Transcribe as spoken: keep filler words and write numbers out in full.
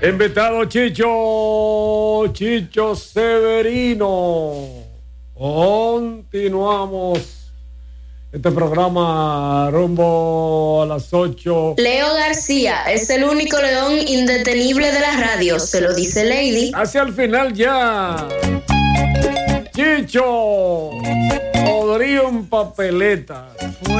Invitado Chicho, Chicho Severino. Continuamos este programa rumbo a las ocho. Leo García es el único león indetenible de la radio, se lo dice Lady. Hacia el final ya. Chicho, podría en papeletas.